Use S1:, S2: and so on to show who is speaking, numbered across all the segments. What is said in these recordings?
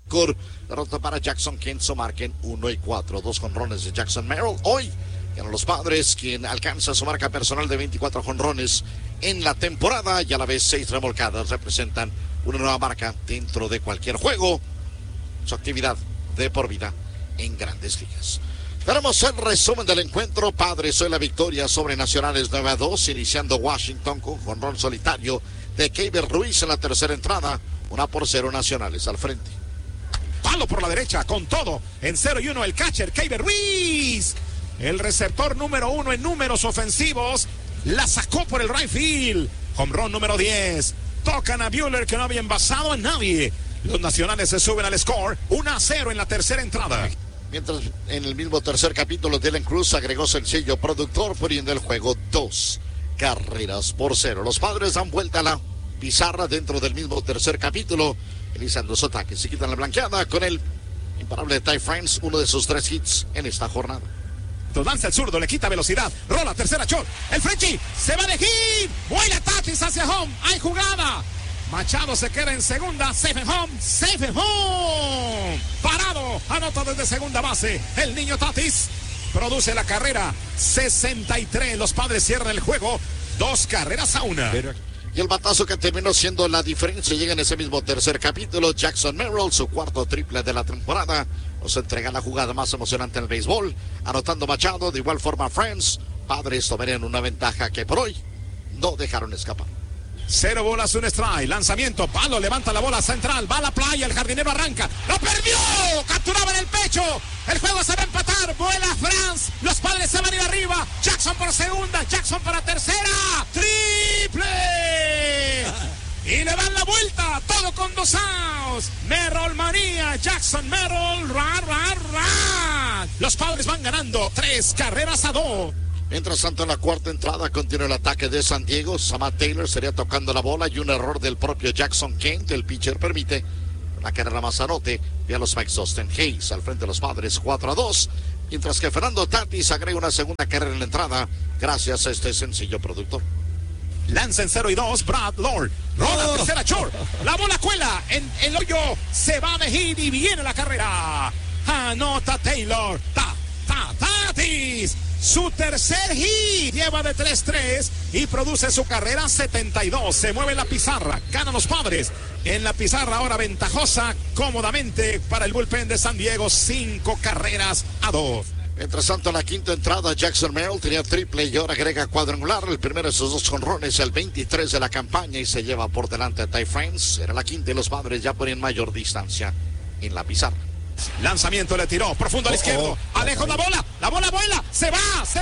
S1: récord. Derrota para Jackson Kenzo, marquen 1 y 4. 2 jonrones de Jackson Merrill. Hoy ganan los Padres, quien alcanza su marca personal de 24 jonrones en la temporada y a la vez 6 remolcadas. Representan una nueva marca dentro de cualquier juego. Su actividad de por vida en Grandes Ligas. Tenemos el resumen del encuentro. Padres hoy la victoria sobre Nacionales 9-2, iniciando Washington con jonrón solitario de Keibert Ruiz en la tercera entrada. 1-0 Nacionales al frente.
S2: Palo por la derecha con todo. En 0-1 el catcher Keibert Ruiz. El receptor número 1 en números ofensivos. La sacó por el right field. Home run número 10. Tocan a Buehler, que no había envasado a nadie. Los Nacionales se suben al score. 1-0 en la tercera entrada.
S1: Mientras en el mismo tercer capítulo, Dylan Cruz agregó sencillo productor, poniendo el juego 2-0. Los Padres dan vuelta a la pizarra dentro del mismo tercer capítulo, iniciando los ataques. Se quitan la blanqueada con el imparable de Ty France, uno de sus 3 hits en esta jornada.
S2: Lanza el zurdo, le quita velocidad. Rola, tercera short. El Frenchie se va de hit. Vuela Tatis hacia home. Hay jugada. Machado se queda en segunda, safe and home, parado, anota desde segunda base, el niño Tatis produce la carrera, 63, los Padres cierran el juego, 2-1.
S1: Y el batazo que terminó siendo la diferencia llega en ese mismo tercer capítulo. Jackson Merrill, su cuarto triple de la temporada, nos entrega la jugada más emocionante en el béisbol, anotando Machado, de igual forma Friends. Padres tomarían una ventaja que por hoy no dejaron escapar.
S2: 0 bolas, 1 strike, lanzamiento, palo, levanta la bola central, va a la playa, el jardinero arranca, ¡lo perdió! Capturaba en el pecho, el juego se va a empatar, vuela Franz, los Padres se van a ir arriba, Jackson por segunda, Jackson para tercera, ¡triple! Y le dan la vuelta, todo con 2 outs, Merrill manía, Jackson Merrill, los Padres van ganando 3-2.
S1: Mientras tanto, en la cuarta entrada continúa el ataque de San Diego. Samad Taylor sería tocando la bola y un error del propio Jackson Kent. El pitcher permite una carrera más anote y a los Mike Austin Hayes al frente de los Padres 4-2. Mientras que Fernando Tatis agrega una segunda carrera en la entrada gracias a este sencillo productor.
S2: Lanza en 0-2, Brad Lord. Rola, tercera short. La bola cuela en el hoyo. Se va de hit y viene la carrera. Anota Taylor. Tatis. Su tercer hit, lleva de 3-3 y produce su carrera 72. Se mueve la pizarra, ganan los Padres. En la pizarra ahora ventajosa, cómodamente para el bullpen de San Diego, 5-2.
S1: Mientras tanto, en la quinta entrada, Jackson Merrill tenía triple y ahora agrega cuadrangular. El primero de esos 2 jonrones, el 23 de la campaña, y se lleva por delante a Ty France. Era la quinta y los Padres ya ponen mayor distancia en la pizarra.
S2: Lanzamiento, le tiró profundo al izquierdo, alejo la bola vuela, se va,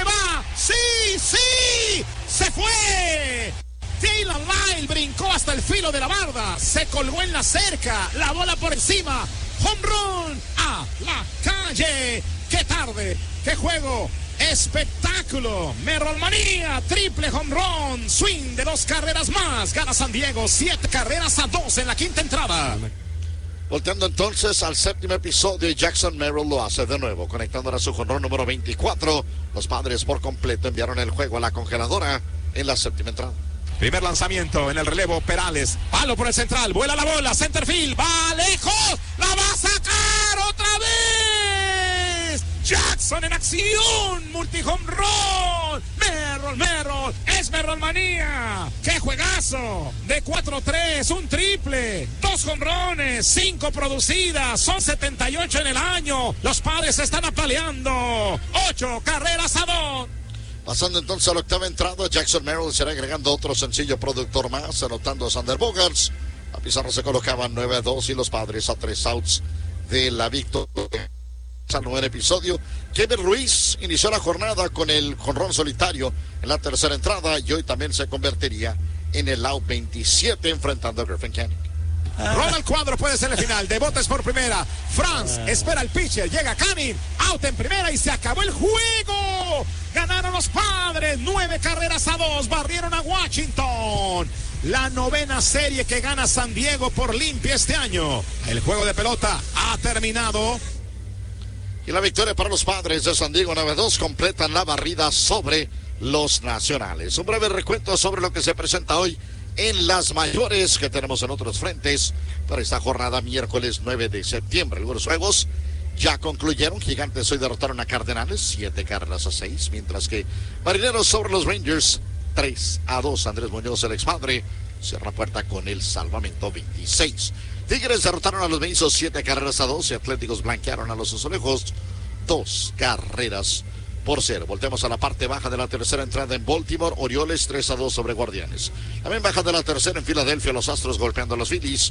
S2: sí, se fue. Taylor Lyle brincó hasta el filo de la barda, se colgó en la cerca, la bola por encima, home run a la calle. Qué tarde, qué juego, espectáculo, Merrill manía, triple home run, swing de 2 carreras más, gana San Diego 7-2 en la quinta entrada.
S1: Volteando entonces al séptimo episodio, Jackson Merrill lo hace de nuevo, conectando a su jonrón número 24. Los Padres por completo enviaron el juego a la congeladora en la séptima entrada.
S2: Primer lanzamiento en el relevo, Perales, palo por el central, vuela la bola, centerfield, va lejos, la va a sacar otra vez. Jackson en acción, multi-home run. Merrill, es Merrill manía. ¡Qué juegazo! De 4-3, un triple, 2 jonrones, 5 producidas, son 78 en el año. Los Padres se están apaleando. 8-2.
S1: Pasando entonces a la octava entrada, Jackson Merrill será agregando otro sencillo productor más, anotando a Sander Bogaerts. La pizarra se colocaba 9-2 y los Padres a 3 outs de la victoria. Al noveno episodio, Keibert Ruiz inició la jornada con el jonrón solitario en la tercera entrada y hoy también se convertiría en el out 27 enfrentando a Griffin Canning.
S2: Rola el cuadro, puede ser el final, de botes por primera. Franz espera el pitcher, llega Canning, out en primera y se acabó el juego. Ganaron los Padres, 9-2, barrieron a Washington. La novena serie que gana San Diego por limpia este año. El juego de pelota ha terminado.
S1: Y la victoria para los Padres de San Diego 9-2 completan la barrida sobre los Nacionales. Un breve recuento sobre lo que se presenta hoy en las mayores que tenemos en otros frentes para esta jornada miércoles 9 de septiembre. Algunos juegos ya concluyeron. Gigantes hoy derrotaron a Cardenales 7-6, mientras que Marineros sobre los Rangers 3-2. Andrés Muñoz, el expadre, cierra puerta con el salvamento 26. Tigres derrotaron a los Menzos 7-2 y Atléticos blanquearon a los Azulejos 2-0. Voltemos a la parte baja de la tercera entrada en Baltimore. Orioles 3-2 sobre Guardianes. También baja de la tercera en Filadelfia, los Astros golpeando a los Phillies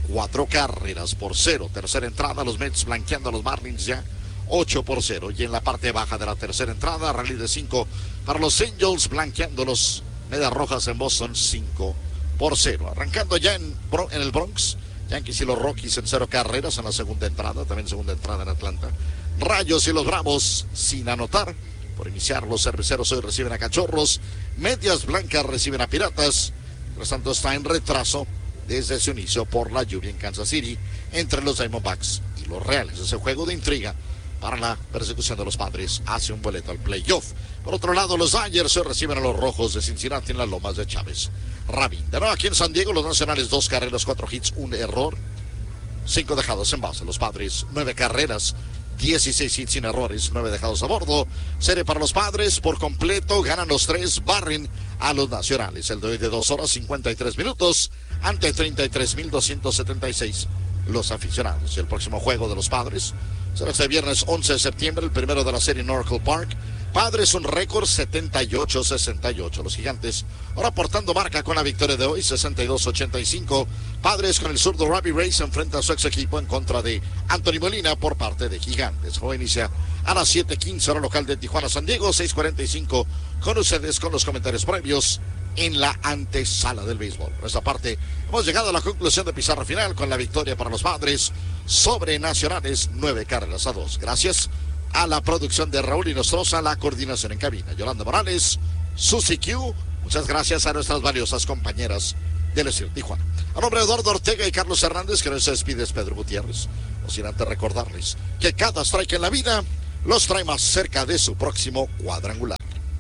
S1: 4-0. Tercera entrada, los Mets blanqueando a los Marlins ya 8-0. Y en la parte baja de la tercera entrada, rally de 5 para los Angels blanqueando los Medias Rojas en Boston 5-0. Arrancando ya en el Bronx, Yankees y los Rockies en 0 carreras en la segunda entrada. También segunda entrada en Atlanta. Rayos y los Bravos sin anotar. Por iniciar, los Cerveceros hoy reciben a Cachorros. Medias Blancas reciben a Piratas. Mientras tanto está en retraso desde su inicio por la lluvia en Kansas City entre los Diamondbacks y los Reales. Ese juego de intriga para la persecución de los Padres hace un boleto al playoff. Por otro lado, los Dodgers hoy reciben a los Rojos de Cincinnati en las Lomas de Chávez Rabín. De nuevo aquí en San Diego, los Nacionales 2 carreras, 4 hits, 1 error, 5 dejados en base. Los Padres 9 carreras, 16 hits sin errores, 9 dejados a bordo. Serie para los Padres por completo, ganan los 3, barren a los Nacionales. El de hoy de 2 horas 53 minutos ante 33,276 los aficionados. Y el próximo juego de los Padres será este viernes 11 de septiembre, el primero de la serie en Oracle Park. Padres un récord 78-68. Los Gigantes ahora portando marca con la victoria de hoy 62-85. Padres con el zurdo Robbie Ray se enfrenta a su ex equipo en contra de Anthony Molina por parte de Gigantes. Juego inicia a las 7:15 hora local de Tijuana, San Diego, 6:45 con ustedes con los comentarios previos en la antesala del béisbol. Por esta parte hemos llegado a la conclusión de pizarra final con la victoria para los Padres sobre Nacionales 9-2. Gracias a la producción de Raúl Inostroza, la coordinación en cabina Yolanda Morales, Susi Q. Muchas gracias a nuestras valiosas compañeras del Estilo Tijuana. A nombre de Eduardo Ortega y Carlos Hernández, que nos despide es Pedro Gutiérrez. No sin antes recordarles que cada strike en la vida los trae más cerca de su próximo cuadrangular.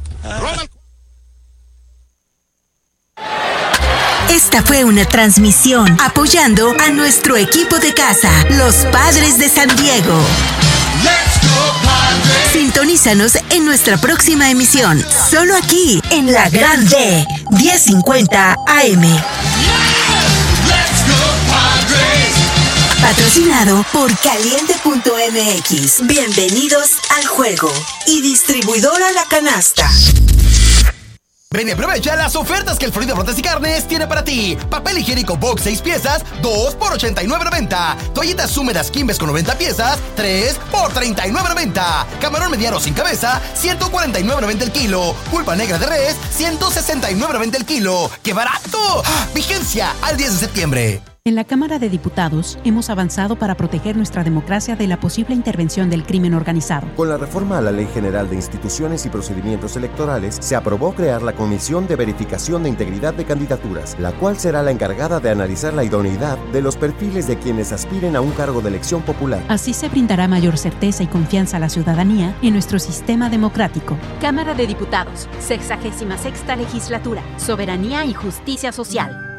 S3: Esta fue una transmisión apoyando a nuestro equipo de casa, los Padres de San Diego. Sintonízanos en nuestra próxima emisión, solo aquí en La Grande, 1050 AM. Patrocinado por Caliente.mx. Bienvenidos al juego. Y distribuidora La Canasta.
S4: Ven y aprovecha las ofertas que el Florida Frutas y Carnes tiene para ti. Papel higiénico Box 6 piezas, 2 por $89.90. Toallitas húmedas Kimbes con 90 piezas, 3 por $39.90. Camarón mediano sin cabeza, $149.90 el kilo. Pulpa negra de res, $169.90 el kilo. ¡Qué barato! Vigencia al 10 de septiembre.
S5: En la Cámara de Diputados hemos avanzado para proteger nuestra democracia de la posible intervención del crimen organizado.
S6: Con la reforma a la Ley General de Instituciones y Procedimientos Electorales, se aprobó crear la Comisión de Verificación de Integridad de Candidaturas, la cual será la encargada de analizar la idoneidad de los perfiles de quienes aspiren a un cargo de elección popular.
S5: Así se brindará mayor certeza y confianza a la ciudadanía en nuestro sistema democrático.
S7: Cámara de Diputados, 66ª Legislatura, Soberanía y Justicia Social.